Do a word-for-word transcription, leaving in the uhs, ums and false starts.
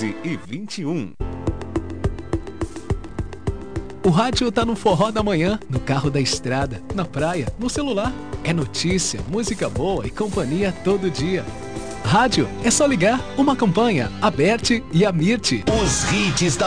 doze e vinte e um. O rádio tá no forró da manhã, no carro da estrada, na praia, no celular. É notícia, música boa e companhia todo dia. Rádio é só ligar, uma campanha, a Bert e a Mirti. Os hits da